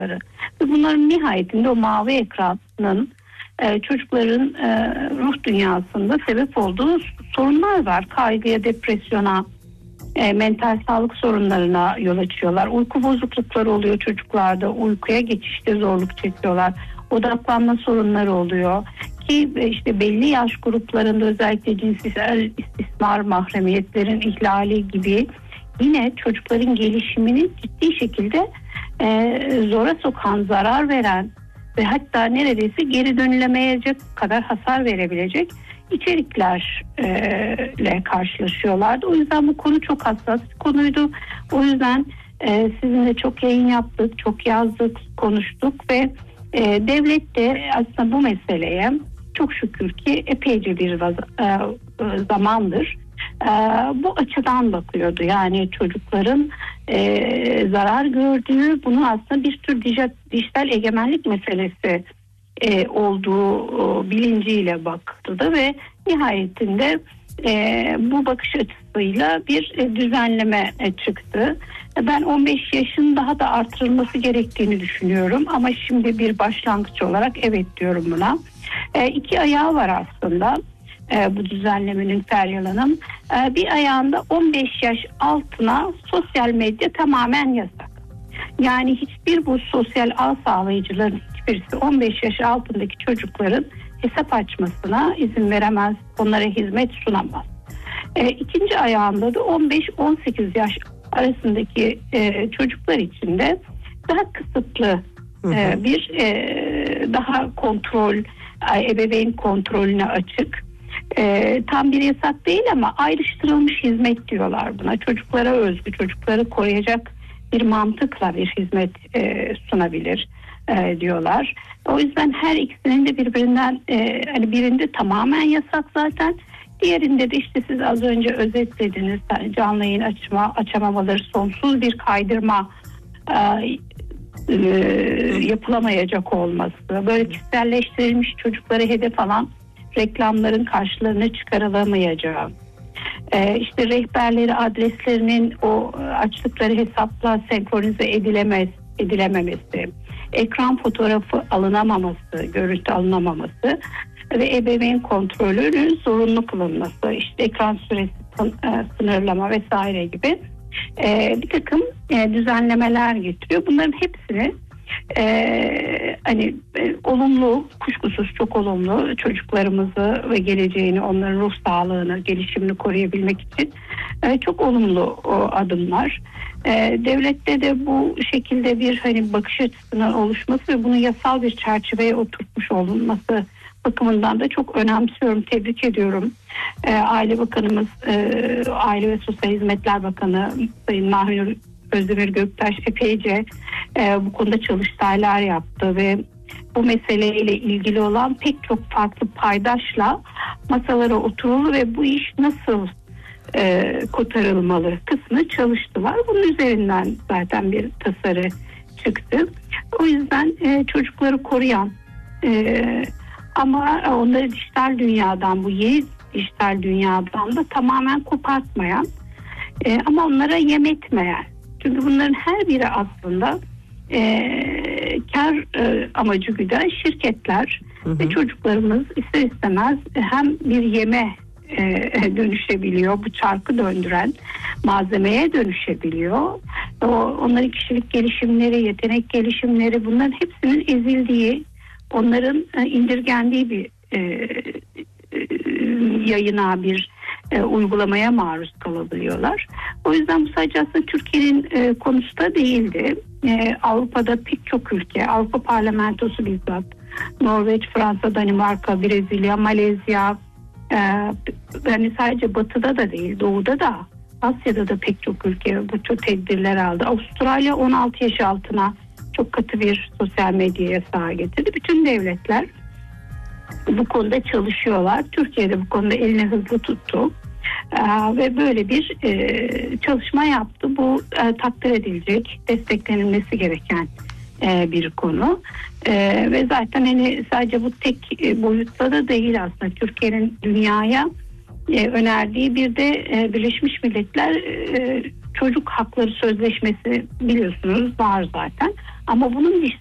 Ve bunların nihayetinde o mavi ekranın çocukların ruh dünyasında sebep olduğu sorunlar var. Kaygıya, depresyona, mental sağlık sorunlarına yol açıyorlar. Uyku bozuklukları oluyor çocuklarda. Uykuya geçişte zorluk çekiyorlar. Odaklanma sorunları oluyor. Ki işte belli yaş gruplarında özellikle cinsel istismar, mahremiyetlerin ihlali gibi yine çocukların gelişimini ciddi şekilde zora sokan, zarar veren ve hatta neredeyse geri dönülemeyecek kadar hasar verebilecek içeriklerle karşılaşıyorlardı. O yüzden bu konu çok hassas bir konuydu. O yüzden sizinle çok yayın yaptık, çok yazdık, konuştuk ve devlet de aslında bu meseleye çok şükür ki epeyce bir zamandır bu açıdan bakıyordu. Yani çocukların zarar gördüğü, bunu aslında bir tür dijital egemenlik meselesi olduğu bilinciyle baktı ve nihayetinde bu bakış açısıyla bir düzenleme çıktı. Ben 15 yaşın daha da artırılması gerektiğini düşünüyorum ama şimdi bir başlangıç olarak evet diyorum buna. İki ayağı var aslında bu düzenlemenin Feryal Hanım. Bir ayağında 15 yaş altına sosyal medya tamamen yasak. Yani hiçbir bu sosyal ağ sağlayıcıların hiçbirisi 15 yaş altındaki çocukların hesap açmasına izin veremez, onlara hizmet sunamaz. İkinci ayağında da 15-18 yaş arasındaki çocuklar için de daha kısıtlı bir daha kontrol, ebeveyn kontrolüne açık. Tam bir yasak değil ama ayrıştırılmış hizmet diyorlar buna. Çocuklara özgü, çocukları koruyacak bir mantıkla bir hizmet sunabilir diyorlar. O yüzden her ikisinin de birbirinden hani birinde tamamen yasak zaten. Diğerinde de işte siz az önce özetlediniz, canlı yayın açamamaları, sonsuz bir kaydırma yapılamayacak olması, böyle kişiselleştirilmiş çocuklara hedef alan reklamların karşılarına çıkarılamayacağı, işte rehberleri, adreslerinin o açtıkları hesapla senkronize edilememesi, ekran fotoğrafı alınamaması, görüntü alınamaması ve ebeveyn kontrolünün zorunlu kılınması, işte ekran süresi sınırlama vesaire gibi bir takım düzenlemeler getiriyor. Bunların hepsini olumlu, kuşkusuz çok olumlu, çocuklarımızı ve geleceğini, onların ruh sağlığını, gelişimini koruyabilmek için çok olumlu adımlar. Devlette de bu şekilde bir bakış açısının oluşması ve bunun yasal bir çerçeveye oturtmuş olunması bakımından da çok önemsiyorum, tebrik ediyorum. Aile Bakanımız, Aile ve Sosyal Hizmetler Bakanı Sayın Mahir Özdemir Göktaş epeyce bu konuda çalıştaylar yaptı ve bu meseleyle ilgili olan pek çok farklı paydaşla masalara oturuldu ve bu iş nasıl kotarılmalı kısmı çalıştılar. Bunun üzerinden zaten bir tasarı çıktı. O yüzden çocukları koruyan ama onları dijital dünyadan, bu yeni dijital dünyadan da tamamen kopartmayan ama onlara yem etmeyen. Çünkü bunların her biri aslında kar amacı güden şirketler ve çocuklarımız ister istemez hem bir yeme dönüşebiliyor, bu çarkı döndüren malzemeye dönüşebiliyor. Onların kişilik gelişimleri, yetenek gelişimleri, bunların hepsinin ezildiği, onların indirgendiği bir yayına, bir uygulamaya maruz kalabiliyorlar. O yüzden bu sadece aslında Türkiye'nin konusu da değildi. Avrupa'da pek çok ülke, Avrupa Parlamentosu bizzat, Norveç, Fransa, Danimarka, Brezilya, Malezya, yani sadece Batı'da da değil, Doğu'da da, Asya'da da pek çok ülke bu tür tedbirler aldı. Avustralya 16 yaş altına çok katı bir sosyal medya yasağı getirdi. Bütün devletler bu konuda çalışıyorlar. Türkiye'de bu konuda elini hızlı tuttu. Ve böyle bir çalışma yaptı. Bu takdir edilecek, desteklenilmesi gereken bir konu. Ve zaten sadece bu tek boyutta da değil aslında. Türkiye'nin dünyaya önerdiği bir de Birleşmiş Milletler Çocuk Hakları Sözleşmesi biliyorsunuz var zaten. Ama bunun